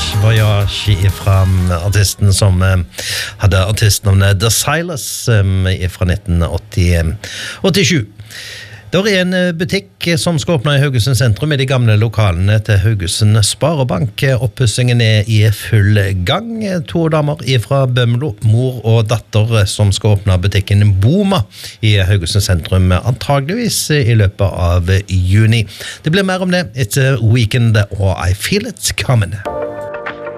Voyage fra artisten som hadde artistnavnet The Silas fra 1987. Det er en butikk som skal åpne i Haugesund sentrum i de gamle lokalene til Haugesund Sparebank. Oppussingen i full gang. 2 damer fra Bømlo, mor og datter, som skal åpne butikken Boma i Haugesund sentrum, antageligvis i løpet av juni. Det blir mer om det. It's a weekend og I feel it coming.